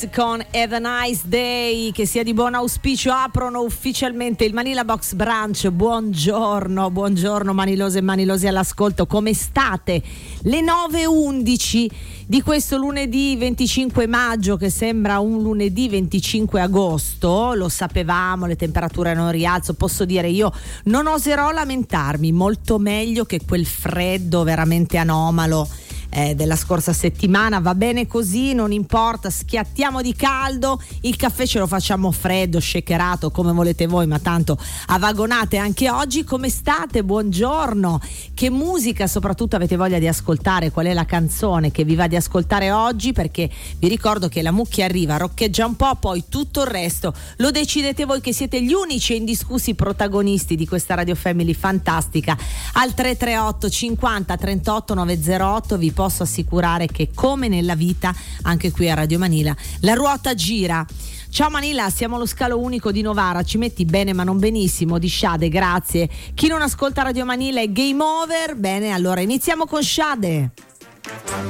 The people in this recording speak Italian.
con Have a Nice Day, che sia di buon auspicio. Aprono ufficialmente il Manila Box Brunch. Buongiorno manilose e manilosi all'ascolto, come state? Le 9:11 di questo lunedì 25 maggio, che sembra un lunedì 25 agosto. Lo sapevamo, le temperature non rialzo. Posso dire, io non oserò lamentarmi, molto meglio che quel freddo veramente anomalo della scorsa settimana. Va bene così, non importa, schiattiamo di caldo, il caffè ce lo facciamo freddo, shakerato, come volete voi, ma tanto avagonate anche oggi. Come state? Buongiorno. Che musica soprattutto avete voglia di ascoltare? Qual è la canzone che vi va di ascoltare oggi? Perché vi ricordo che la Mucchia arriva, roccheggia un po', poi tutto il resto lo decidete voi, che siete gli unici e indiscussi protagonisti di questa Radio Family fantastica. Al 338 50 38 908 vi posso assicurare che, come nella vita, anche qui a Radio Manila la ruota gira. Ciao Manila, siamo allo scalo unico di Novara. Ci metti bene ma non benissimo di Shade, grazie. Chi non ascolta Radio Manila è game over. Bene, allora iniziamo con Shade.